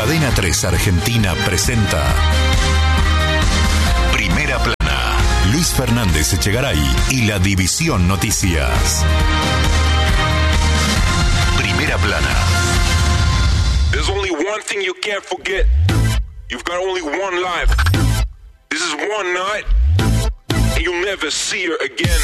Cadena 3 Argentina presenta Primera Plana. Luis Fernández Echegaray y la División Noticias. Primera Plana. There's only one thing you can't forget. You've got only one life. This is one night, and you'll never see her again.